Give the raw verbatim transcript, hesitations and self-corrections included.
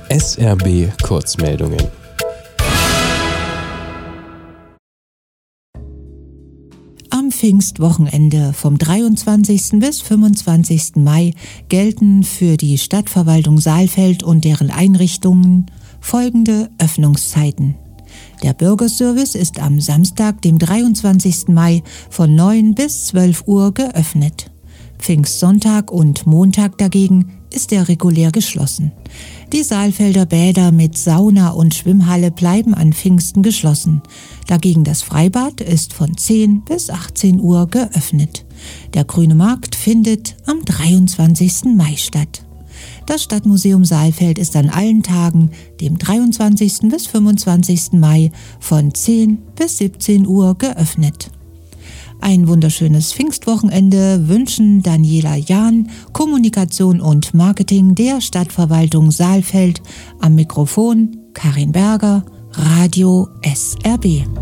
S R B Kurzmeldungen. Am Pfingstwochenende vom dreiundzwanzigsten bis fünfundzwanzigsten Mai gelten für die Stadtverwaltung Saalfeld und deren Einrichtungen folgende Öffnungszeiten. Der Bürgerservice ist am Samstag, dem dreiundzwanzigsten Mai von neun bis zwölf Uhr geöffnet. Pfingstsonntag und Montag dagegen ist er regulär geschlossen. Die Saalfelder Bäder mit Sauna und Schwimmhalle bleiben an Pfingsten geschlossen. Dagegen das Freibad ist von zehn bis achtzehn Uhr geöffnet. Der Grüne Markt findet am dreiundzwanzigsten Mai statt. Das Stadtmuseum Saalfeld ist an allen Tagen, dem dreiundzwanzigsten bis fünfundzwanzigsten Mai, von zehn bis siebzehn Uhr geöffnet. Ein wunderschönes Pfingstwochenende wünschen Daniela Jahn, Kommunikation und Marketing der Stadtverwaltung Saalfeld, am Mikrofon Karin Berger, Radio S R B.